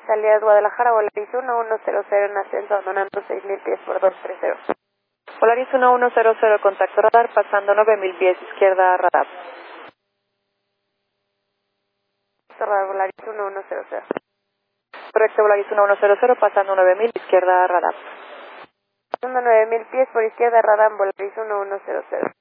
salida de Guadalajara, Volaris 1100 en ascenso, abandonando 6000 pies por 230. Volaris 1100, contacto radar, pasando 9000 pies, izquierda radar. Volaris 1100. Correcto, Volaris 1100, pasando 9000, izquierda radar. Pasando 9000 pies por izquierda radar, Volaris 1100.